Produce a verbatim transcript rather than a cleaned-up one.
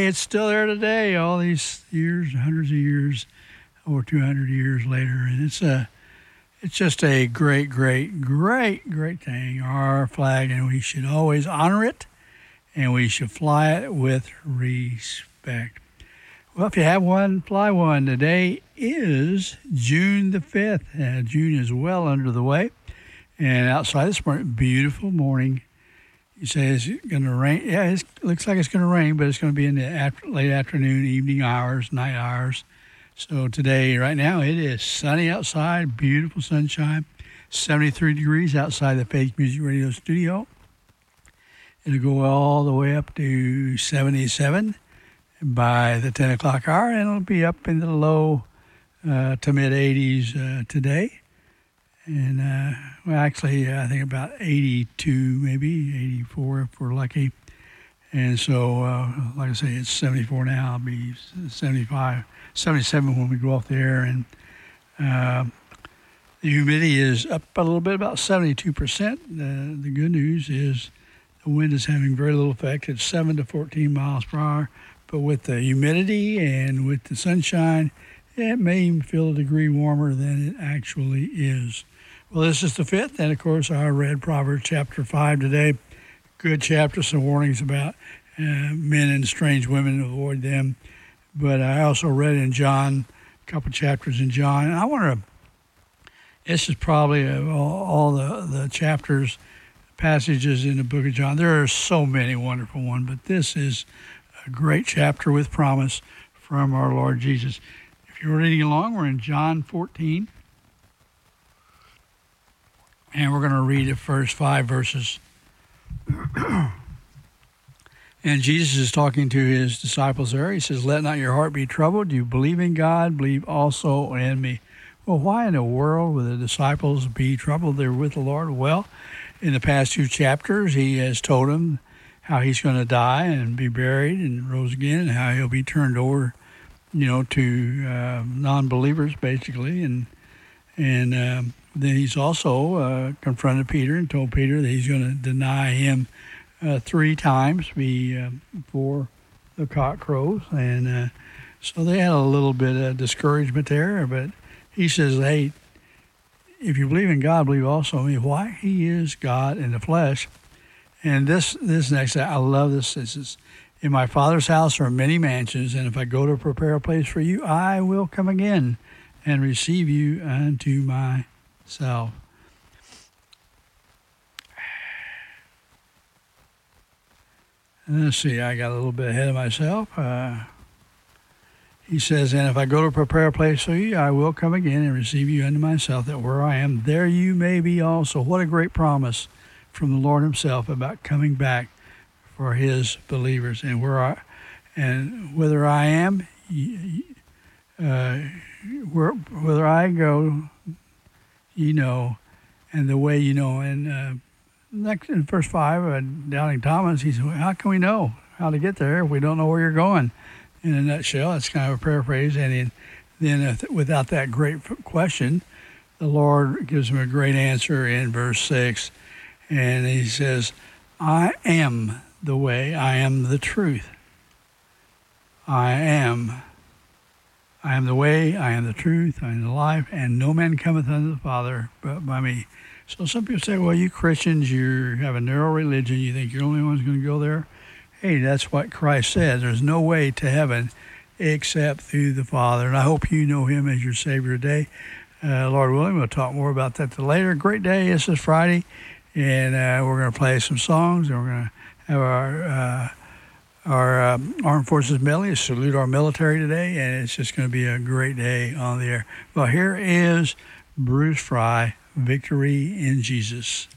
hey, it's still there today, all these years, hundreds of years, over two hundred years later. And it's a, it's just a great, great, great, great thing, our flag, and we should always honor it, and we should fly it with respect. Well, if you have one, fly one. Today is June the fifth. Uh, June is well under the way. And outside this morning, beautiful morning. You say it's going to rain. Yeah, it looks like it's going to rain, but it's going to be in the after, late afternoon, evening hours, night hours. So today, right now, it is sunny outside, beautiful sunshine, seventy-three degrees outside the Faith Music Radio studio. It'll go all the way up to seventy-seven by the ten o'clock hour, and it'll be up in the low uh, to mid eighties uh, today. And, uh, well, actually, I think about eighty-two, maybe eighty-four if we're lucky. And so, uh, like I say, it's seventy-four now. It'll be seventy-five, seventy-seven when we go off the air. And uh, the humidity is up a little bit, about seventy-two percent. Uh, the good news is the wind is having very little effect. It's seven to fourteen miles per hour. But with the humidity and with the sunshine, it may even feel a degree warmer than it actually is. Well, this is the fifth, and of course, I read Proverbs chapter five today. Good chapter, some warnings about uh, men and strange women, avoid them. But I also read in John, a couple chapters in John, and I want to, this is probably all, all the, the chapters, passages in the book of John. There are so many wonderful ones, but this is a great chapter with promise from our Lord Jesus. If you're reading along, we're in John fourteen. And we're going to read the first five verses. And Jesus is talking to his disciples there. He says, let not your heart be troubled. You believe in God, believe also in me. Well, why in the world would the disciples be troubled? They're with the Lord. Well, in the past two chapters, he has told them how he's going to die and be buried and rose again, and how he'll be turned over, you know, to uh, non-believers, basically. And, and, um, Then he's also uh, confronted Peter and told Peter that he's going to deny him uh, three times be, uh, before the cock crows. And uh, so they had a little bit of discouragement there. But he says, hey, if you believe in God, believe also in me. Why? He is God in the flesh. And this this next, I love this. This is, in my Father's house are many mansions, and if I go to prepare a place for you, I will come again and receive you unto my So, let's see, I got a little bit ahead of myself. Uh, he says, and if I go to prepare a place for you, I will come again and receive you unto myself, that where I am, there you may be also. What a great promise from the Lord himself about coming back for his believers. And where I, and whether I am, uh, where, whether I go, you know, and the way you know. And uh, next in verse five, uh, doubting Thomas, he said, well, how can we know how to get there if we don't know where you're going? In a nutshell, that's kind of a paraphrase. And in, then uh, without that great question, the Lord gives him a great answer in verse six. And he says, I am the way, I am the truth. I am I am the way, I am the truth, I am the life, and no man cometh unto the Father but by me. So some people say, well, you Christians, you have a narrow religion, you think you're the only ones going to go there. Hey, that's what Christ says. There's no way to heaven except through the Father. And I hope you know him as your Savior today. Uh, Lord willing, we'll talk more about that later. Great day. This is Friday, and uh, we're going to play some songs, and we're going to have our... Uh, Our um, Armed Forces medley, salute our military today, and it's just going to be a great day on the air. Well, here is Bruce Fry, Victory in Jesus.